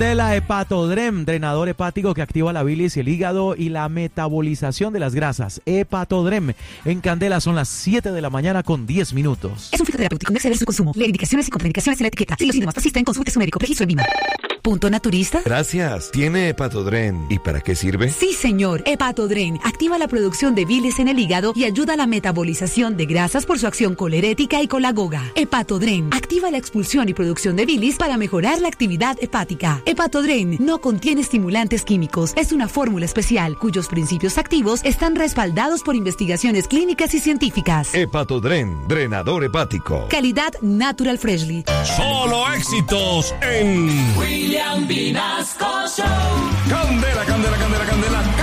De la Hepatodrem, drenador hepático que activa la bilis y el hígado y la metabolización de las grasas. Hepatodrem. En Candela son las 7 de la mañana con 10 minutos. Es un fitoterapéutico, no exceder su consumo. Lee indicaciones y contraindicaciones en la etiqueta. Si los síntomas persisten, consulte a su médico. Registro en Lima. ¿Punto naturista? Gracias. ¿Tiene Hepatodren? ¿Y para qué sirve? Sí, señor. Hepatodren activa la producción de bilis en el hígado y ayuda a la metabolización de grasas por su acción colerética y colagoga. Hepatodren activa la expulsión y producción de bilis para mejorar la actividad hepática. Hepatodren no contiene estimulantes químicos. Es una fórmula especial cuyos principios activos están respaldados por investigaciones clínicas y científicas. Hepatodren, drenador hepático. Calidad Natural Freshly. Solo éxitos en William Vinasco Show. Candela, Candela, Candela, Candela.